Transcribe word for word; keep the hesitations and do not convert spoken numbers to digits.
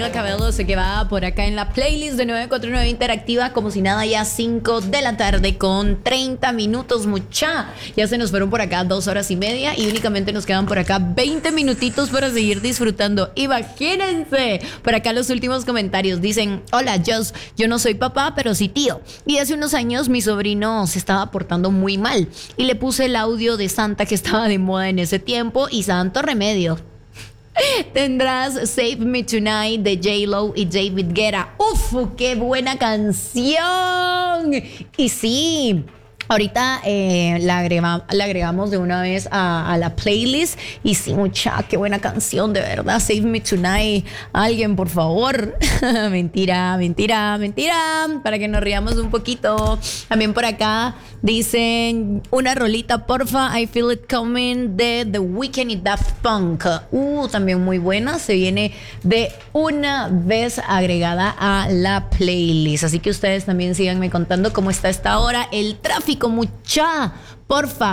Camila Cabello se queda por acá en la playlist de novecientos cuarenta y nueve Interactiva, como si nada, ya cinco de la tarde con treinta minutos, mucha. Ya se nos fueron por acá dos horas y media y únicamente nos quedan por acá veinte minutitos para seguir disfrutando. Imagínense, por acá los últimos comentarios dicen: hola, Joss, yo no soy papá, pero sí tío. Y hace unos años mi sobrino se estaba portando muy mal y le puse el audio de Santa que estaba de moda en ese tiempo y santo remedio. Tendrás Save Me Tonight de J-Lo y David Guetta. ¡Uf! ¡Qué buena canción! Y sí, ahorita eh, la, agrega, la agregamos de una vez a, a la playlist. Y sí, mucha, qué buena canción, de verdad. Save Me Tonight. Alguien, por favor. Mentira, mentira, mentira. Para que nos riamos un poquito. También por acá dicen una rolita, porfa. I Feel It Coming de The Weeknd y Daft Punk. Uh, también muy buena. Se viene de una vez agregada a la playlist. Así que ustedes también síganme contando cómo está esta hora el tráfico, mucha. Porfa.